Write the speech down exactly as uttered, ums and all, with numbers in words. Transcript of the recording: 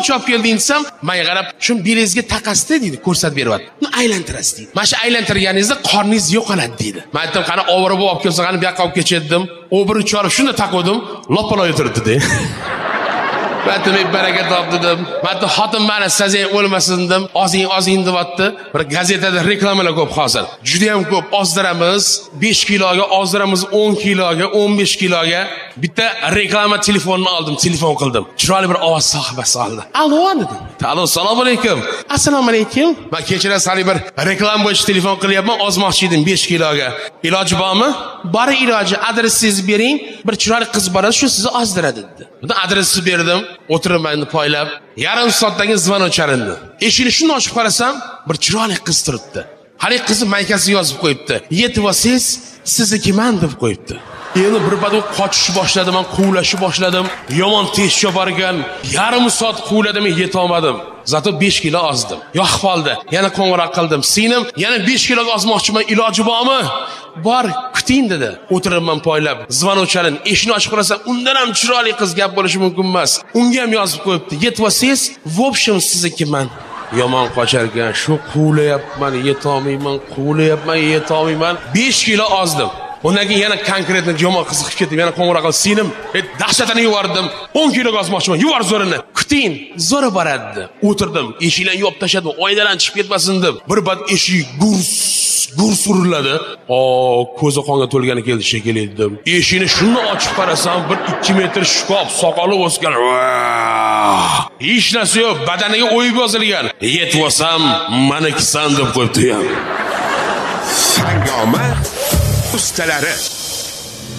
nechta olib kelding desam, menga qarab, "Shu belingizga taqasdi" deydi, ko'rsatib beryapti. Uni aylantirasiz deydi. Mana shu aylantirganingizda qorningiz yo'qoladi deydi. Men aytdim, "Qani ovora bo'lib olib kelsa, qani bu yoqqa olib ketdim." U bir uch olib shunda taqodim, lopaloy turibdi deydi. Batmi baraka top dedim. Batmi xotin meni sizing o'lmasin dedim. Ozing ozing deyapti. Bir gazetada reklamalar ko'p hozir. Juda ham ko'p ozdiramiz. besh kiloga ozdiramiz, o'n kiloga, o'n besh kiloga. Bitta reklama telefonini oldim, telefon qildim. Chiroyli bir ovoz sohibasi oldi. "Allo" dedim. "Allo, assalomu alaykum." "Assalomu alaykum. Men kechirasiz, hali bir reklama bo'yicha telefon qilyapman, ozmoqchi edim besh kiloga. Iloji bormi?" "Bor iloji, adresingizni bering. Bir chiroyli qiz boradi, shu sizni ozdiradi" dedi. Bunda adresni berdim. O'tiribman poylab. Yarim soatdan keyin zvonok chalindi. Eshikni shuni ochib qarasam, bir chiroyli qiz turibdi. Hali qizni maykasiga yozib qo'yibdi. "Yetib olsangiz, siznikiman" deb qo'yibdi. Endi bir badu qochishni boshladim, men quvlashni boshladim. Yomon tez chopar ekan. Yarim soat quvladim, yeta olmadim. Zato besh kilo ozdim. Yo'q qoldi. Yana qo'ng'iroq qildim. "Singlim, yana besh kilo ozmoqchiman, iloji bormi?" "Bor, kuting" dedi. O'tiribman poylab. Zvonok chalindi. Eshikni ochib qarasam, undan ham chiroyli qiz gap bo'lishi mumkin emas. Unga ham yozib qo'yibdi. "Yetib olsangiz, в общем siznikiman." Yomon qocharkan, shu quvlayapman, yeta olmayman, quvlayapman, yeta olmayman. besh kilo ozdim. Undan keyin yana konkretni yomon qiziqib ketdim. Yana qo'ng'iroq qilib, "Singlim, dahshatini yuvardim. o'n kiloga ozmoqchiman. Yuvar zo'rini." "Kuting, zo'ri boradi." O'tirdim. Eshiklarni yopib tashladim, oynadan chiqib ketmasin deb. Bir bad eshik gurs gurs uriladi. "O, ko'zi qonga to'lgani keldi shekilli" dedim. Eshikni shuni ochib qarasam, bir ikki metr shkof, soqoli o'sgan. Hech narsa yo'q, badaniga o'yib yozilgan. "Yetib olsam, manikisan" deb qo'yibdi ham. Sangoma ustalari